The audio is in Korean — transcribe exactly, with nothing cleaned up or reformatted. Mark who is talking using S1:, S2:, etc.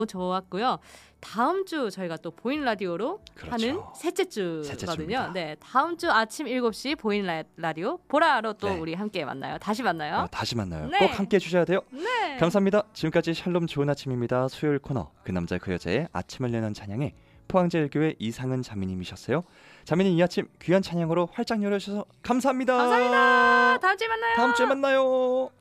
S1: 좋았고요. 다음 주 저희가 또 보이는 라디오로
S2: 그렇죠.
S1: 하는 셋째 주거든요.
S2: 셋째
S1: 네, 다음 주 아침 일곱 시 보이는 라, 라디오 보라로 또
S2: 네.
S1: 우리 함께 만나요. 다시 만나요.
S2: 아, 다시 만나요.
S1: 네.
S2: 꼭 함께 해주셔야 돼요.
S1: 네.
S2: 감사합니다. 지금까지 샬롬 좋은 아침입니다. 수요일 코너 그 남자 그 여자의 아침을 여는 찬양에 포항제일교회 이상은 자매님이셨어요. 자매님 이 아침 귀한 찬양으로 활짝 열어주셔서 감사합니다.
S1: 감사합니다. 다음 주에 만나요.
S2: 다음 주에 만나요.